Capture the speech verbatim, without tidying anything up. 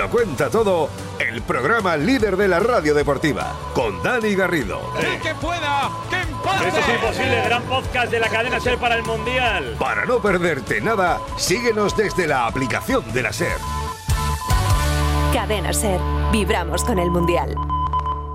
lo cuenta todo, el programa líder de la radio deportiva, con Dani Garrido. ¡El que pueda, que empate! Eso es imposible, gran podcast de la cadena SER para el Mundial. Para no perderte nada, síguenos desde la aplicación de la SER. Cadena SER, vibramos con el Mundial.